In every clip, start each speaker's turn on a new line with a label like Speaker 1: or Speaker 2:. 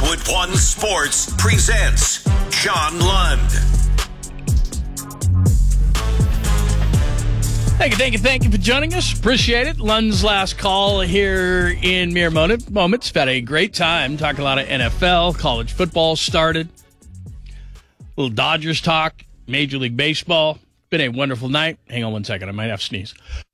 Speaker 1: Wildwood One Sports presents John Lund.
Speaker 2: Thank you for joining us. Appreciate it. Lund's last call here in mere moments. We've had a great time talking a lot of NFL. College football started. A little Dodgers talk. Major League Baseball. Been a wonderful night. Hang on one second. I might have to sneeze.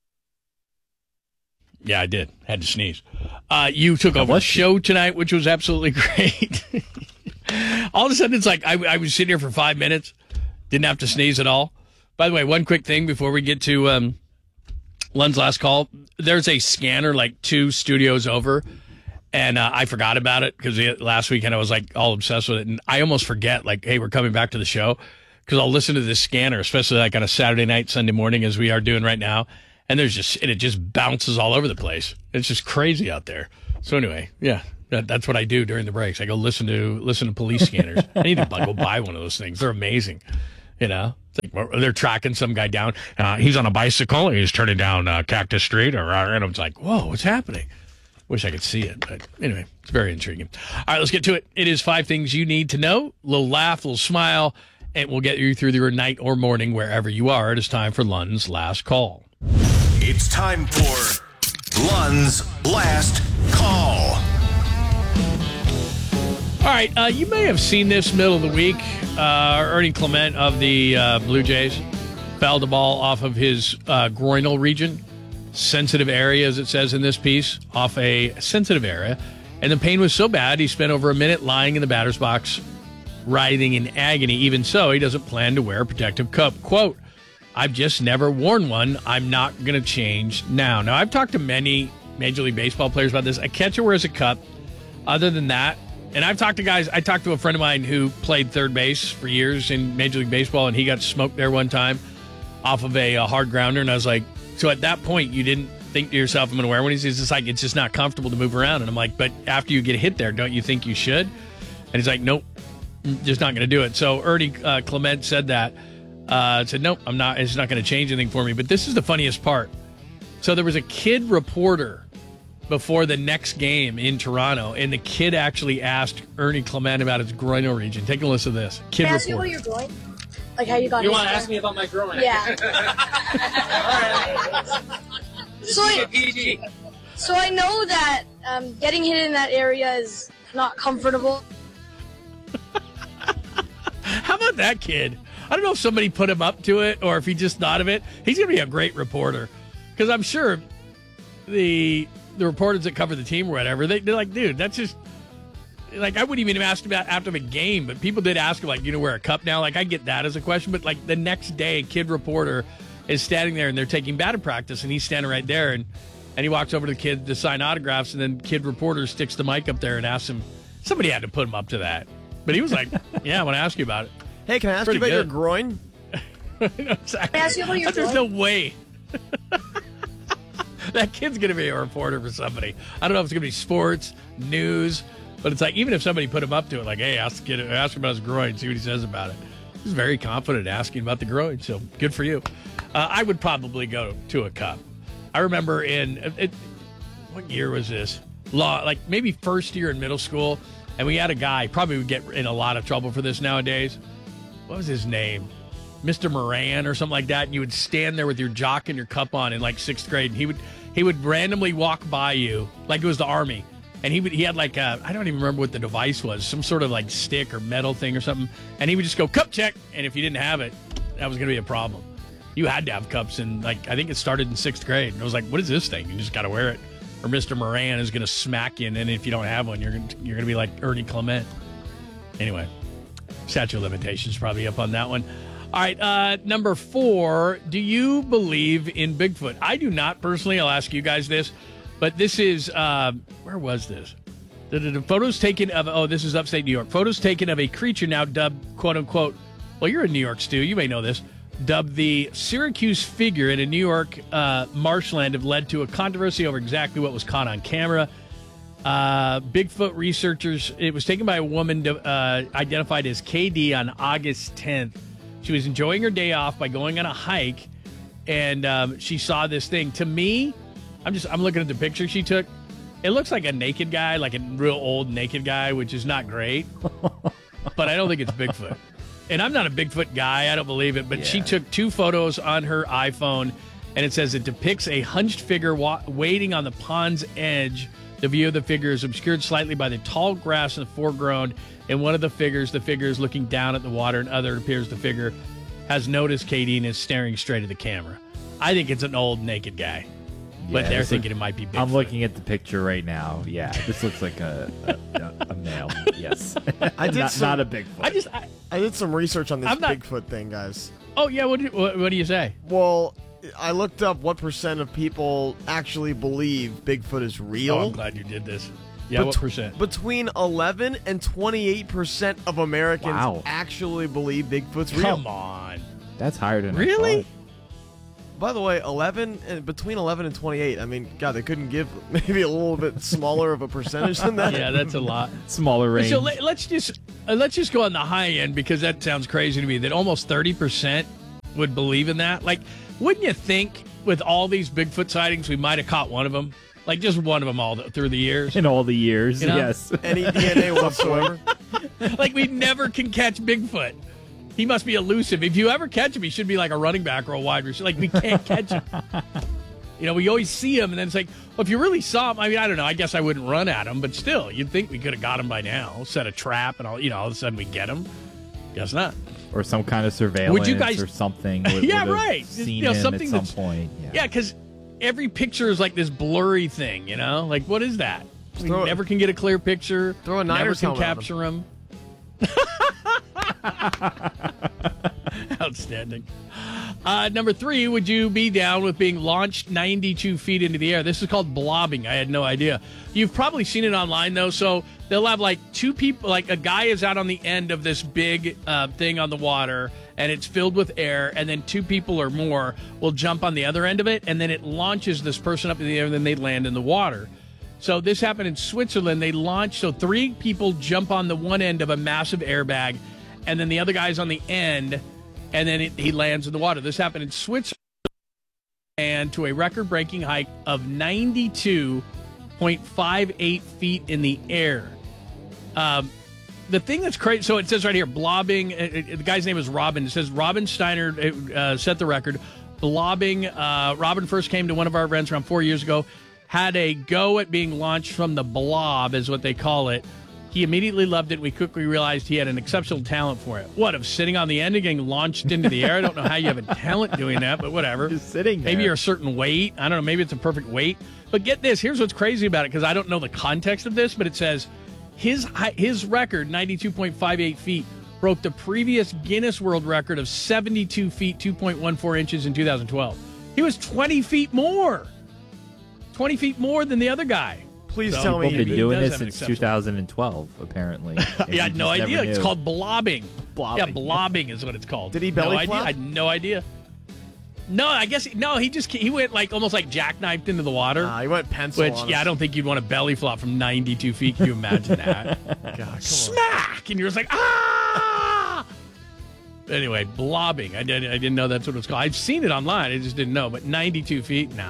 Speaker 2: Yeah, I did. Had to sneeze. You took over the show tonight, which was absolutely great. All of a sudden, it's like I was sitting here for 5 minutes. Didn't have to sneeze at all. By the way, one quick thing before we get to Lund's last call. There's a scanner like 2 studios over, and I forgot about it because last weekend I was like all obsessed with it, and I almost forget, like, hey, we're coming back to the show, because I'll listen to this scanner, especially like on a Saturday night, Sunday morning, as we are doing right now, and it just bounces all over the place. It's just crazy out there. So anyway, yeah. That's what I do during the breaks. I go listen to police scanners. I need to go buy one of those things. They're amazing. You know, it's like they're tracking some guy down. He's on a bicycle. He's turning down Cactus Street, and I'm like, whoa, what's happening? Wish I could see it, but anyway, it's very intriguing. All right, let's get to it. It is 5 things you need to know. A little laugh, a little smile, and we'll get you through your night or morning wherever you are. It is time for Lund's last call.
Speaker 1: It's time for Lund's last call.
Speaker 2: All right, you may have seen this middle of the week. Ernie Clement of the Blue Jays fouled the ball off of his groinal region, sensitive area, as it says in this piece, off a sensitive area. And the pain was so bad, he spent over a minute lying in the batter's box, writhing in agony. Even so, he doesn't plan to wear a protective cup. Quote, "I've just never worn one. I'm not going to change now." Now, I've talked to many Major League Baseball players about this. A catcher wears a cup. Other than that, and I've talked to guys, I talked to a friend of mine who played third base for years in Major League Baseball, and he got smoked there one time off of a hard grounder. And I was like, so at that point, you didn't think to yourself, I'm going to wear one? He's just like, it's just not comfortable to move around. And I'm like, but after you get hit there, don't you think you should? And he's like, nope, just not going to do it. So Ernie Clement said that. Said, nope, I'm not. It's not going to change anything for me. But this is the funniest part. So there was a kid reporter before the next game in Toronto, and the kid actually asked Ernie Clement about his groinal region. Take a listen to this. Kid
Speaker 3: Can I ask
Speaker 2: reporter.
Speaker 3: you about your groin? Like how you got
Speaker 4: You want to ask me about my groin?
Speaker 3: Yeah. So I know that getting hit in that area is not comfortable.
Speaker 2: How about that kid? I don't know if somebody put him up to it or if he just thought of it. He's going to be a great reporter, because I'm sure the reporters that cover the team or whatever, they're like, dude, that's just, like, I wouldn't even have asked about after the game, but people did ask him, like, you know, wear a cup now? Like, I get that as a question, but, like, the next day, a kid reporter is standing there, and they're taking batting practice, and he's standing right there, and he walks over to the kid to sign autographs, and then kid reporter sticks the mic up there and asks him, somebody had to put him up to that. But he was like, yeah, I want to ask you about it.
Speaker 5: Hey, can I ask you about your groin?
Speaker 2: No, exactly.
Speaker 3: Can I ask you about your
Speaker 2: There's
Speaker 3: groin?
Speaker 2: no way. That kid's going to be a reporter for somebody. I don't know if it's going to be sports, news, but it's like, even if somebody put him up to it, like, hey, ask him about his groin, see what he says about it. He's very confident asking about the groin, so good for you. I would probably go to a cup. I remember what year was this? Like maybe first year in middle school, and we had a guy, probably would get in a lot of trouble for this nowadays. What was his name? Mr. Moran or something like that, and you would stand there with your jock and your cup on in like 6th grade, and he would randomly walk by you like it was the Army, and he had like I don't even remember what the device was, some sort of like stick or metal thing or something, and he would just go, cup check, and if you didn't have it, that was going to be a problem. You had to have cups, and like I think it started in 6th grade, and I was like, what is this thing? You just got to wear it, or Mr. Moran is going to smack you, and then if you don't have one, you're going to be like Ernie Clement. Anyway, statute of limitations probably up on that one. All right, number 4, do you believe in Bigfoot? I do not personally. I'll ask you guys this, but this is, where was this? The photos taken of, this is upstate New York. Photos taken of a creature now dubbed, quote unquote, well, you're in New York, Stu, you may know this, dubbed the Syracuse figure in a New York marshland have led to a controversy over exactly what was caught on camera. Bigfoot researchers, it was taken by a woman identified as KD on August 10th. She was enjoying her day off by going on a hike, and she saw this thing. To me, I'm looking at the picture she took. It looks like a naked guy, like a real old naked guy, which is not great. But I don't think it's Bigfoot. And I'm not a Bigfoot guy. I don't believe it. But she took 2 photos on her iPhone, and it says it depicts a hunched figure waiting on the pond's edge. The view of the figure is obscured slightly by the tall grass in the foreground. And one of the figure is looking down at the water, and other appears the figure has noticed Katie and is staring straight at the camera. I think it's an old naked guy. But they're thinking it might be Bigfoot.
Speaker 4: I'm looking at the picture right now. Yeah, this looks like a male. Yes,
Speaker 5: I did
Speaker 4: not a Bigfoot.
Speaker 5: I did some research on this Bigfoot thing, guys.
Speaker 2: Oh yeah, what do you say?
Speaker 5: Well, I looked up what % of people actually believe Bigfoot is real.
Speaker 2: Oh, I'm glad you did this. Yeah, what percent?
Speaker 5: Between 11 and 28% of Americans actually believe Bigfoot's real.
Speaker 2: Come on,
Speaker 4: that's higher than
Speaker 2: really.
Speaker 4: I thought.
Speaker 5: By the way, between 11 and 28, I mean, God, they couldn't give maybe a little bit smaller of a percentage than that.
Speaker 2: Yeah, that's a lot.
Speaker 4: Smaller range.
Speaker 2: So let's just go on the high end, because that sounds crazy to me that almost 30% would believe in that. Like, wouldn't you think with all these Bigfoot sightings, we might have caught one of them? Like, just one of them all through the years?
Speaker 4: In all the years,
Speaker 2: you know?
Speaker 4: yes.
Speaker 5: Any DNA whatsoever?
Speaker 2: Like, we never can catch Bigfoot. He must be elusive. If you ever catch him, he should be like a running back or a wide receiver. Like, we can't catch him. You know, we always see him, and then it's like, well, if you really saw him, I mean, I don't know. I guess I wouldn't run at him, but still, you'd think we could have got him by now. Set a trap, and all of a sudden we get him. Guess not.
Speaker 4: Or some kind of surveillance
Speaker 2: would you guys,
Speaker 4: or something.
Speaker 2: Yeah, right.
Speaker 4: Seen him
Speaker 2: something
Speaker 4: at some point.
Speaker 2: Yeah, because every picture is like this blurry thing, you know? Like, what is that? We never can get a clear picture.
Speaker 5: Throw a Niners
Speaker 2: never can capture him. Outstanding. Number 3, would you be down with being launched 92 feet into the air? This is called blobbing. I had no idea. You've probably seen it online, though. So they'll have like 2 people, like a guy is out on the end of this big thing on the water, and it's filled with air, and then 2 people or more will jump on the other end of it, and then it launches this person up in the air, and then they land in the water. So this happened in Switzerland. They launched, so 3 people jump on the one end of a massive airbag, and then the other guy's on the end, and then he lands in the water. This happened in Switzerland, and to a record-breaking height of 92.58 feet in the air. The thing that's crazy, so it says right here, blobbing, the guy's name is Robin. It says Robin Steiner set the record. Blobbing, Robin first came to one of our events around 4 years ago, had a go at being launched from the blob, is what they call it. He immediately loved it. We quickly realized he had an exceptional talent for it. What, of sitting on the end and getting launched into the air? I don't know how you have a talent doing that, but whatever.
Speaker 4: Just sitting there.
Speaker 2: Maybe you're a certain weight. I don't know. Maybe it's a perfect weight. But get this. Here's what's crazy about it, because I don't know the context of this, but it says his record, 92.58 feet, broke the previous Guinness World Record of 72 feet, 2.14 inches in 2012. He was 20 feet more. 20 feet more than the other guy.
Speaker 5: Please tell me
Speaker 4: you've been doing this since 2012, apparently.
Speaker 2: Yeah, I had no idea. It's called blobbing.
Speaker 4: Blobbing.
Speaker 2: Yeah, blobbing is what it's called.
Speaker 5: Did he belly
Speaker 2: flop? I had no idea. No, I guess he went like almost like jackknifed into the water.
Speaker 5: He went pencil.
Speaker 2: Which, I don't think you'd want to belly flop from 92 feet. Can you imagine that?
Speaker 5: God, come
Speaker 2: Smack!
Speaker 5: on.
Speaker 2: And you're just like, ah! Anyway, blobbing. I didn't know that's what it's called. I've seen it online. I just didn't know. But 92 feet? No.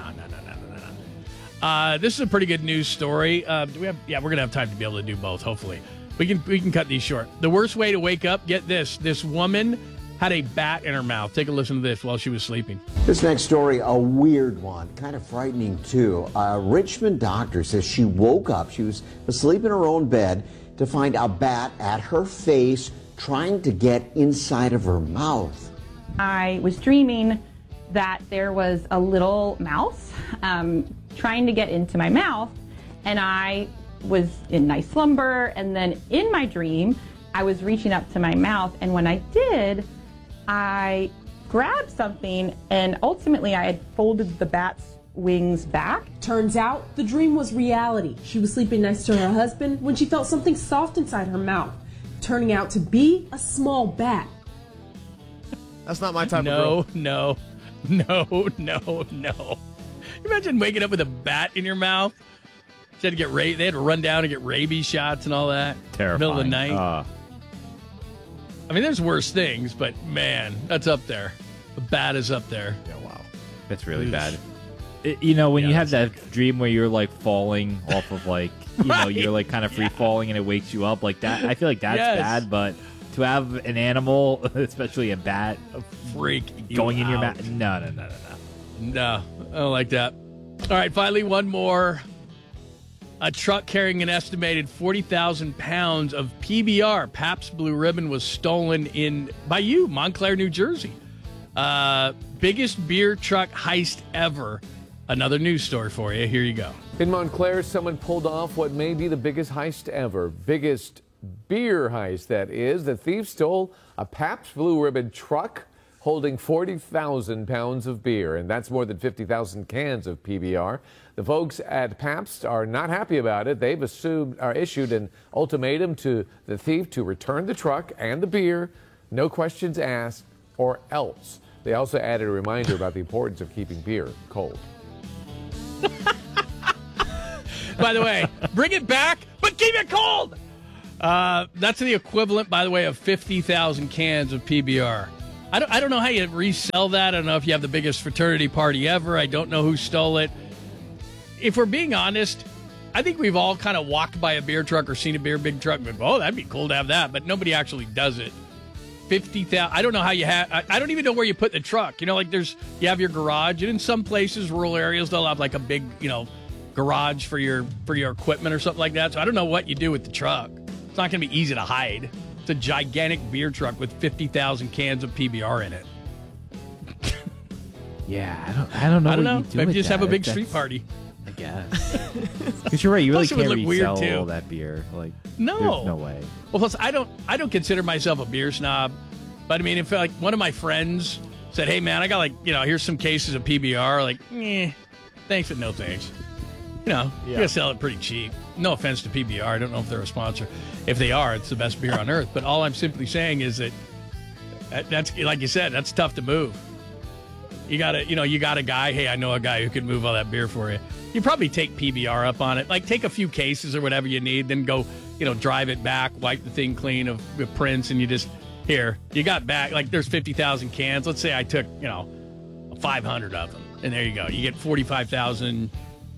Speaker 2: This is a pretty good news story. We're going to have time to be able to do both, hopefully. We can cut these short. The worst way to wake up, get this. This woman had a bat in her mouth. Take a listen to this while she was sleeping.
Speaker 6: This next story, a weird one, kind of frightening too. A Richmond doctor says she woke up, she was asleep in her own bed, to find a bat at her face trying to get inside of her mouth.
Speaker 7: I was dreaming that there was a little mouse trying to get into my mouth, and I was in nice slumber, and then in my dream I was reaching up to my mouth, and when I did, I grabbed something, and ultimately I had folded the bat's wings back.
Speaker 8: Turns out the dream was reality. She was sleeping next to her husband when she felt something soft inside her mouth, turning out to be a small bat.
Speaker 5: That's not my type of girl.
Speaker 2: No. Imagine waking up with a bat in your mouth. They had to run down and get rabies shots and all that.
Speaker 4: Terrifying.
Speaker 2: Middle of the night. I mean, there's worse things, but man, that's up there. The bat is up there.
Speaker 4: Yeah, wow. That's really bad. When you have that dream where you're like falling off of like, you're like kind of free falling and it wakes you up like that. I feel like that's bad, but to have an animal, especially a bat,
Speaker 2: freak
Speaker 4: going in your mouth. No.
Speaker 2: No, I don't like that. All right, finally, one more. A truck carrying an estimated 40,000 pounds of PBR, Pabst Blue Ribbon, was stolen by Montclair, New Jersey. Biggest beer truck heist ever. Another news story for you. Here you go.
Speaker 9: In Montclair, someone pulled off what may be the biggest heist ever. Biggest beer heist, that is. The thief stole a Pabst Blue Ribbon truck holding 40,000 pounds of beer, and that's more than 50,000 cans of PBR. The folks at Pabst are not happy about it. They've issued an ultimatum to the thief to return the truck and the beer, no questions asked, or else. They also added a reminder about the importance of keeping beer cold.
Speaker 2: By the way, bring it back, but keep it cold. That's the equivalent, by the way, of 50,000 cans of PBR. I don't know how you resell that. I don't know if you have the biggest fraternity party ever. I don't know who stole it. If we're being honest, I think we've all kind of walked by a beer truck or seen a big truck and go, oh, that'd be cool to have that. But nobody actually does it. 50,000. I don't know how you have. I don't even know where you put the truck. You have your garage, and in some places, rural areas, they'll have like a big, garage for your equipment or something like that. So I don't know what you do with the truck. It's not going to be easy to hide. It's a gigantic beer truck with 50,000 cans of PBR in it.
Speaker 4: Yeah, I don't know.
Speaker 2: Maybe just have a big street party.
Speaker 4: I guess. Because you're right. You really can't resell
Speaker 2: too.
Speaker 4: all that beer. Like,
Speaker 2: no,
Speaker 4: there's no way.
Speaker 2: Well, plus I don't consider myself a beer snob, but I mean, if like one of my friends said, "Hey, man, I got here's some cases of PBR," like, thanks but no thanks. You're gonna sell it pretty cheap. No offense to PBR. I don't know if they're a sponsor. If they are, it's the best beer on earth. But all I'm simply saying is that's like you said, that's tough to move. You got a guy. Hey, I know a guy who can move all that beer for you. You probably take PBR up on it. Like take a few cases or whatever you need, then go, drive it back, wipe the thing clean of prints, and you got back. Like there's 50,000 cans. Let's say I took 500 of them, and there you go. You get 45,000,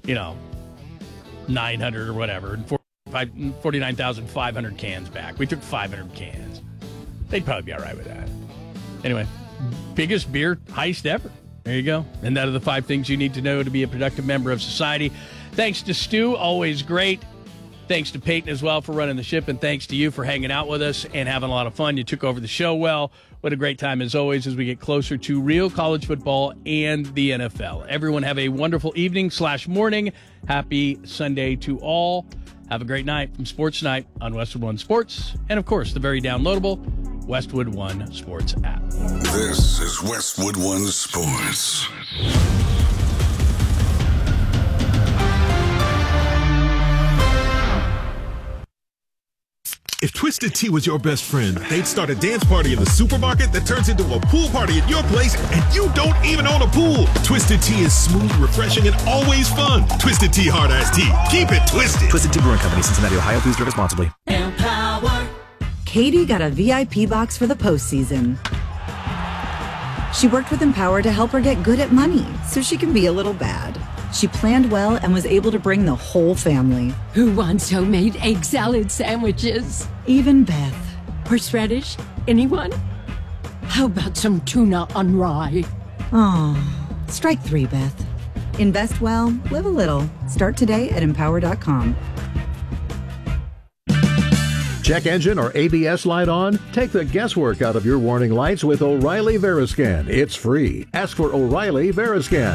Speaker 2: 900 or whatever, and 49,500 cans back. We took 500 cans. They'd probably be all right with that. Anyway, biggest beer heist ever. There you go. And that are the 5 things you need to know to be a productive member of society. Thanks to Stu, always great. Thanks to Peyton as well for running the ship, and thanks to you for hanging out with us and having a lot of fun. You took over the show well. What a great time as always as we get closer to real college football and the NFL. Everyone have a wonderful evening/morning. Happy Sunday to all. Have a great night from Sports Night on Westwood One Sports, and of course the very downloadable Westwood One Sports app.
Speaker 1: This is Westwood One Sports.
Speaker 10: If Twisted Tea was your best friend, they'd start a dance party in the supermarket that turns into a pool party at your place, and you don't even own a pool. Twisted Tea is smooth, refreshing, and always fun. Twisted Tea Hard Iced Tea. Keep it twisted.
Speaker 11: Twisted Tea Brewing Company, Cincinnati, Ohio. Please drink responsibly.
Speaker 12: Empower. Katie got a VIP box for the postseason. She worked with Empower to help her get good at money so she can be a little bad. She planned well and was able to bring the whole family.
Speaker 13: Who wants homemade egg salad sandwiches?
Speaker 12: Even Beth.
Speaker 13: Horseradish? Anyone? How about some tuna on rye?
Speaker 12: Oh, strike 3, Beth. Invest well, live a little. Start today at empower.com.
Speaker 14: Check engine or ABS light on? Take the guesswork out of your warning lights with O'Reilly Veriscan. It's free. Ask for O'Reilly Veriscan.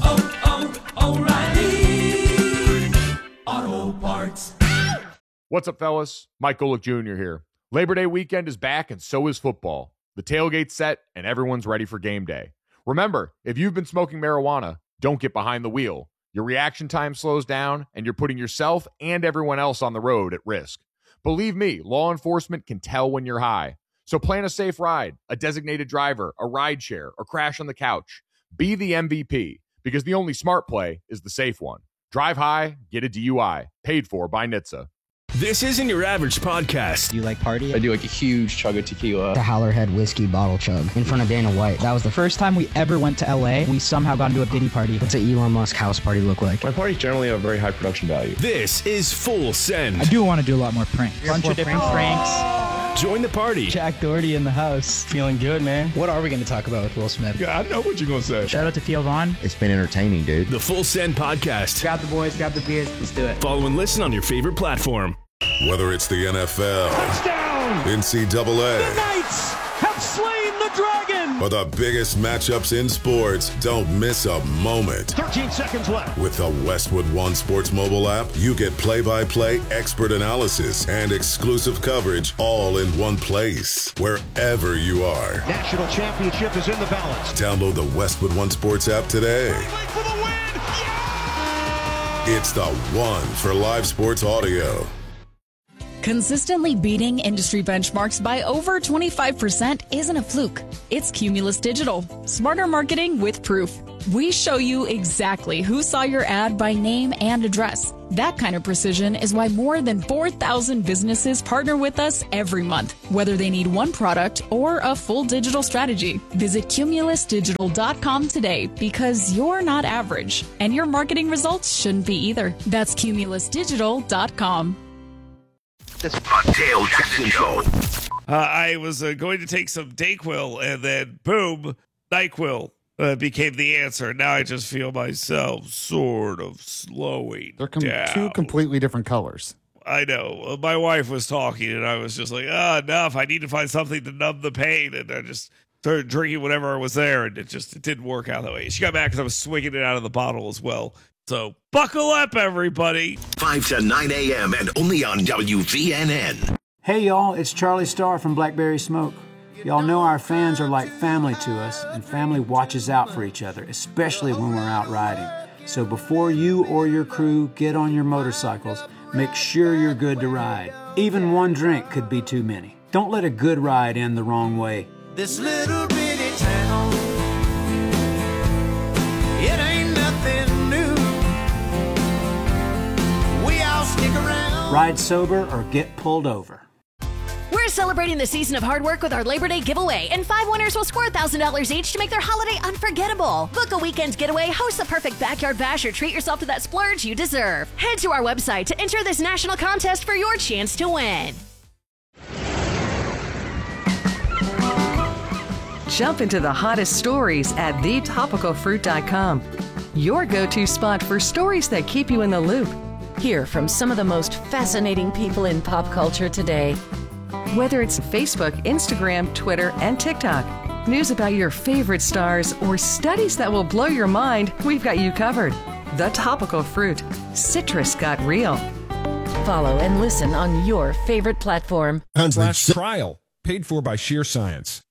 Speaker 15: O'Reilly Auto Parts.
Speaker 16: What's up, fellas? Mike Golick Jr. here. Labor Day weekend is back, and so is football. The tailgate's set, and everyone's ready for game day. Remember, if you've been smoking marijuana, don't get behind the wheel. Your reaction time slows down, and you're putting yourself and everyone else on the road at risk. Believe me, law enforcement can tell when you're high. So plan a safe ride, a designated driver, a ride share, or crash on the couch. Be the MVP, because the only smart play is the safe one. Drive high, get a DUI. Paid for by NHTSA.
Speaker 17: This isn't your average podcast.
Speaker 18: Do you like party?
Speaker 19: I do like a huge chug of tequila.
Speaker 18: The Howlerhead whiskey bottle chug in front of Dana White. That was the first time we ever went to LA. We somehow got into a Diddy party. What's an Elon Musk house party look like?
Speaker 19: My parties generally have very high production value.
Speaker 17: This is Full Send.
Speaker 18: I do want to do a lot more pranks. Bunch of different pranks.
Speaker 17: Join the party.
Speaker 18: Jack Doherty in the house. Feeling good, man. What are we going to talk about with Will Smith?
Speaker 19: Yeah, I know what you're going to say.
Speaker 18: Shout out to Theo Vaughn.
Speaker 6: It's been entertaining, dude.
Speaker 17: The Full Send podcast.
Speaker 18: Grab the boys, grab the beers. Let's do it.
Speaker 17: Follow and listen on your favorite platform.
Speaker 20: Whether it's the NFL,
Speaker 15: touchdown,
Speaker 20: NCAA,
Speaker 15: the Knights have slain the dragon,
Speaker 20: or the biggest matchups in sports, don't miss a moment.
Speaker 15: 13 seconds left.
Speaker 20: With the Westwood One Sports mobile app, you get play-by-play expert analysis and exclusive coverage all in one place, wherever you are.
Speaker 15: National championship is in the balance.
Speaker 20: Download the Westwood One Sports app today.
Speaker 15: For the win. Yeah!
Speaker 20: It's the one for live sports audio.
Speaker 21: Consistently beating industry benchmarks by over 25% isn't a fluke. It's Cumulus Digital. Smarter marketing with proof. We show you exactly who saw your ad by name and address. That kind of precision is why more than 4,000 businesses partner with us every month, whether they need one product or a full digital strategy. Visit cumulusdigital.com today because you're not average, and your marketing results shouldn't be either. That's cumulusdigital.com.
Speaker 1: The Dale Jackson Show.
Speaker 22: I was going to take some Dayquil, and then boom, NyQuil became the answer. Now I just feel myself sort of slowing down.
Speaker 23: Two completely different colors.
Speaker 22: I know. My wife was talking, and I was just like, enough. I need to find something to numb the pain. And I just started drinking whatever was there, and it didn't work out that way. She got mad because I was swinging it out of the bottle as well. So buckle up, everybody.
Speaker 1: 5 to 9 a.m. and only on WVNN.
Speaker 24: Hey, y'all. It's Charlie Starr from Blackberry Smoke. Y'all know our fans are like family to us, and family watches out for each other, especially when we're out riding. So before you or your crew get on your motorcycles, make sure you're good to ride. Even one drink could be too many. Don't let a good ride end the wrong way.
Speaker 15: This little bitty town, it ain't nothing new. We all stick around.
Speaker 24: Ride sober or get pulled over.
Speaker 25: We're celebrating the season of hard work with our Labor Day giveaway, and 5 winners will score $1,000 each to make their holiday unforgettable. Book a weekend getaway, host the perfect backyard bash, or treat yourself to that splurge you deserve. Head to our website to enter this national contest for your chance to win.
Speaker 26: Jump into the hottest stories at thetopicalfruit.com. Your go-to spot for stories that keep you in the loop.
Speaker 27: Hear from some of the most fascinating people in pop culture today.
Speaker 26: Whether it's Facebook, Instagram, Twitter, and TikTok, news about your favorite stars, or studies that will blow your mind, we've got you covered. The Topical Fruit. Citrus got real.
Speaker 27: Follow and listen on your favorite platform.
Speaker 10: Slash trial, paid for by Sheer Science.